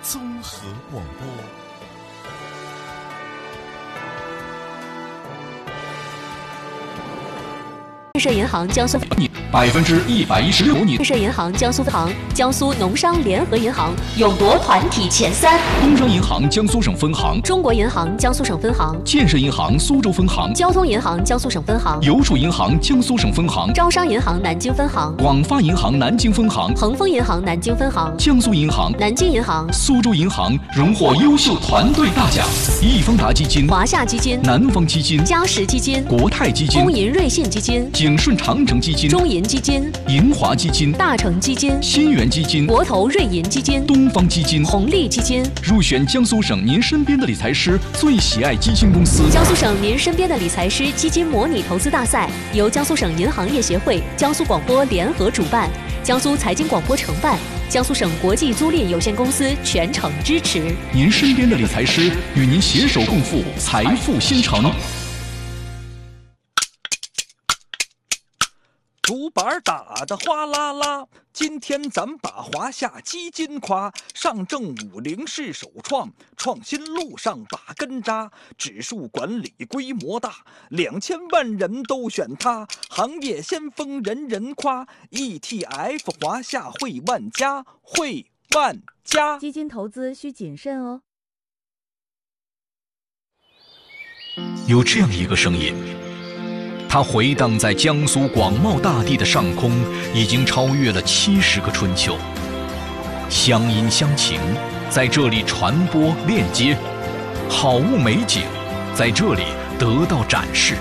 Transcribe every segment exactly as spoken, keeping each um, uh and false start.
综合广播。 建设银行江苏百分之一百一十六， 建设银行江苏分行、江苏农商联合银行勇夺团体前三。 工商银行江苏省分行、 中国银行江苏省分行、 建设银行苏州分行、 交通银行江苏省分行、 邮储银行江苏省分行、 招商银行南京分行、 广发银行南京分行、 恒丰银行南京分行、 江苏银行、 南京银行、 苏州银行荣获优秀团队大奖。易方达基金、 华夏基金、 南方基金、 嘉实基金、 国泰基金、 工银瑞信基金、 景顺长城基金、 中银基金、 银华基金、 大成基金、 新源基金、 国投瑞银基金、 东方基金、 红利基金入选江苏省您身边的理财师最喜爱基金公司。 江苏省您身边的理财师基金模拟投资大赛由江苏省银行业协会、江苏广播联合主办，江苏财经广播承办，江苏省国际租赁有限公司全程支持。 您身边的理财师与您携手共赴财富新城。 竹板打得哗啦啦，今天咱把华夏基金夸，上证五零是首创，创新路上把根扎，指数管理规模大，两千万人都选它，行业先锋人人夸 ，E T F 华夏会万家，会万家。 基金投资需谨慎哦。 有这样一个声音，它回荡在江苏广袤大地的上空，已经超越了七十个春秋。乡音乡情在这里传播链接，好物美景在这里得到展示。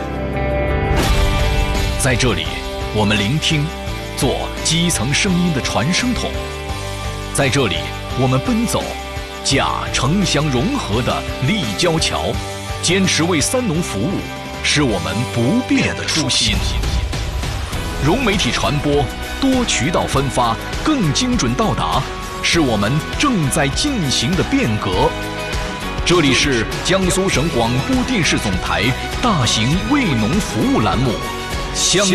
在这里，我们聆听，做基层声音的传声筒；在这里，我们奔走，架城乡融合的立交桥，坚持为三农服务。是我们不变的初心。融媒体传播，多渠道分发，更精准到达，是我们正在进行的变革。这里是江苏省广播电视总台大型为农服务栏目，乡